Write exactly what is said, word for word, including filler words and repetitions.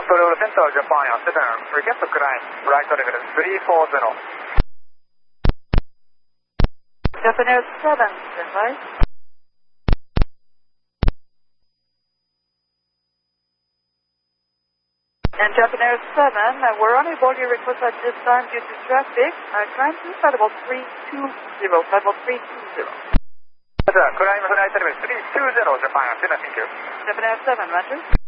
Control Center Japan seven, request climb, flight level three four zero. Japan seven, stand by. And Japan Air seven, uh, we're unable to request at this time due to traffic. Uh, climb to flight level three two zero, flight level three two zero. Climb flight level three two zero, Japan seven, thank you. Japan Air seven, roger.